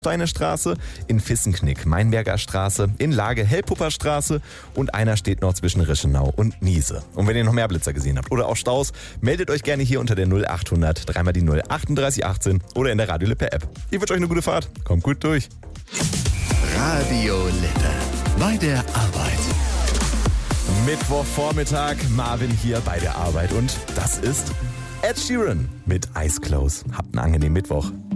Steiner Straße, in Vissenknick, Mainberger Straße, in Lage, Hellpupper Straße und einer steht noch zwischen Reschenau und Niese. Und wenn ihr noch mehr Blitzer gesehen habt oder auch Staus, meldet euch gerne hier unter der 0800 dreimal die 0 38 18 oder in der Radio Lippe App. Ich wünsche euch eine gute Fahrt. Kommt gut durch. Radio Lippe. Bei der Arbeit. Mittwochvormittag, Marvin hier bei der Arbeit und das ist Ed Sheeran mit Eyes Close. Habt einen angenehmen Mittwoch.